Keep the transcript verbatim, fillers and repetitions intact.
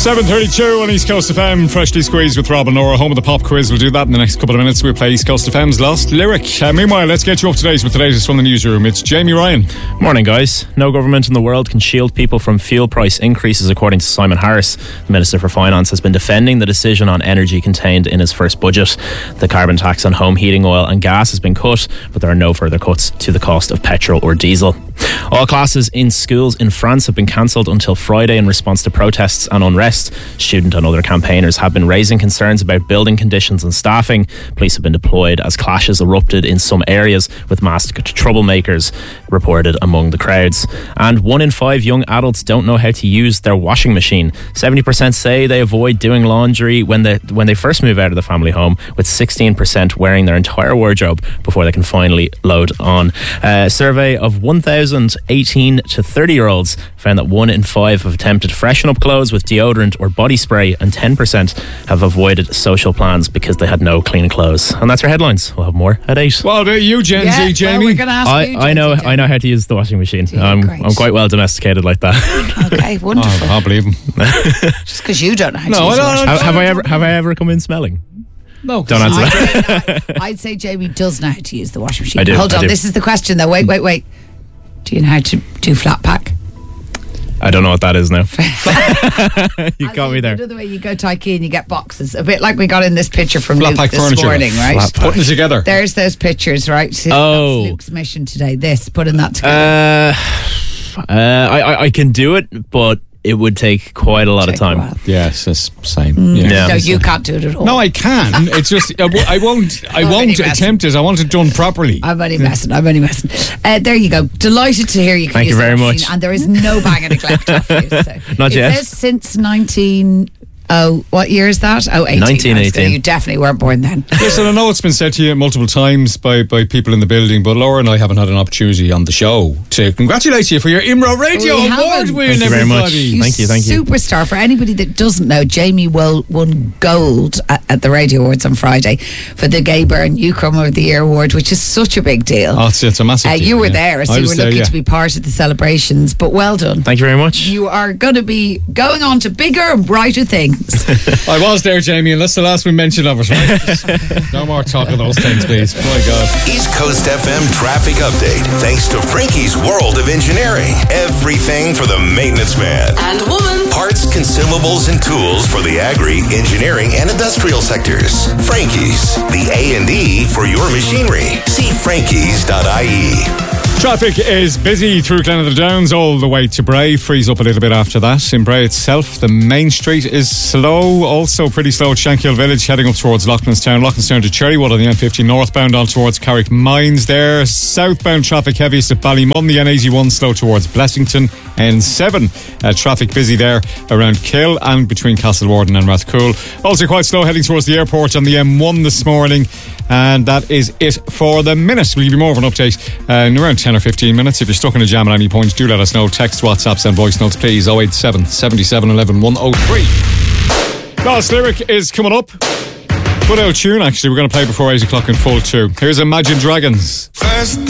seven thirty-two on East Coast F M, freshly squeezed with Rob and Nora, home of the pop quiz. We'll do that in the next couple of minutes. We'll play East Coast F M's Lost Lyric. Uh, meanwhile, let's get you up to date with the latest from the newsroom. It's Jamie Ryan. Morning, guys. No government in the world can shield people from fuel price increases, according to Simon Harris. The Minister for Finance has been defending the decision on energy contained in his first budget. The carbon tax on home heating oil and gas has been cut, but there are no further cuts to the cost of petrol or diesel. All classes in schools in France have been cancelled until Friday in response to protests and unrest. Student and other campaigners have been raising concerns about building conditions and staffing. Police have been deployed as clashes erupted in some areas, with masked troublemakers reported among the crowds. And one in five young adults don't know how to use their washing machine. seventy percent say they avoid doing laundry when they, when they first move out of the family home, with sixteen percent wearing their entire wardrobe before they can finally load on. A survey of one thousand eighteen to thirty year olds found that one in five have attempted to freshen up clothes with deodorant or body spray, and ten percent have avoided social plans because they had no clean clothes. And that's your headlines. We'll have more at eight. Well, you Gen yeah, Z, Jamie. Well, we're gonna ask I, you, I know Gen Z, I know how to use the washing machine. I'm, I'm quite well domesticated like that. Okay, wonderful. Oh, I believe him. Just because you don't know how to No, use I don't- it. have, have I ever have I ever come in smelling? No. Don't answer that. I'd say, I'd say Jamie does know how to use the washing machine. I do, Hold I on, do. this is the question though. Wait, wait, wait. Do you know how to do flat pack? I don't know what that is now. You As got in, me there. Another way, you go to IKEA and you get boxes, a bit like we got in this picture from Flat Luke pack this furniture. morning, right? Flat pack. Putting it together. There's those pictures, right? See, Oh. that's Luke's mission today. This putting that together. Uh, uh, I, I I can do it, but it would take quite a lot of Take a time. while. Yes, it's the same. Yeah. Yeah. No, you can't do it at all. No, I can. It's just I, w- I won't. I I'm won't only messing. attempt it. I want it done properly. I'm only messing. I'm only messing. Uh, there you go. Delighted to hear you. Can Thank use you very the much. machine, and there is no bang of neglect off you. So. Not it yet. says since nineteen. Oh, what year is that? Oh, eighteen. nineteen eighteen. You definitely weren't born then. Listen, I know it's been said to you multiple times by, by people in the building, but Laura and I haven't had an opportunity on the show to congratulate you for your IMRO Radio We Award haven't. win, Thank you very much. everybody. Thank you, thank you. Superstar. For anybody that doesn't know, Jamie will won gold at, at the Radio Awards on Friday for the Gay Byrne Newcomer of the Year Award, which is such a big deal. Oh, it's, it's a massive Uh, deal, you were yeah. there, so I you was were there, lucky yeah. to be part of the celebrations. But well done. Thank you very much. You are going to be going on to bigger and brighter things. I was there, Jamie, and that's the last we mentioned of it, right? Just no more talk of those things, please. My God. East Coast F M traffic update, thanks to Frankie's World of Engineering. Everything for the maintenance man. And woman. Parts, consumables, and tools for the agri, engineering, and industrial sectors. Frankie's, the A and E for your machinery. See frankies dot I E. Traffic is busy through Glen of the Downs all the way to Bray. Frees up a little bit after that. In Bray itself, the main street is slow. Also pretty slow at Shankill Village, heading up towards Loughlinstown. Loughlinstown to Cherrywood on the M fifty northbound on towards Carrick Mines there. Southbound traffic heaviest at Ballymun. The N eighty-one slow towards Blessington. N seven uh, traffic busy there around Kill and between Castlewarden and Rathcoole. Also quite slow heading towards the airport on the M one this morning. And that is it for the minute. We'll give you more of an update uh, in around ten or fifteen minutes. If you're stuck in a jam at any point, do let us know. Text, WhatsApps and voice notes, please. oh eight seven, seven seven one one, one oh three. Last Lyric is coming up. Good old tune, actually. We're going to play before eight o'clock in full too. Here's Imagine Dragons. First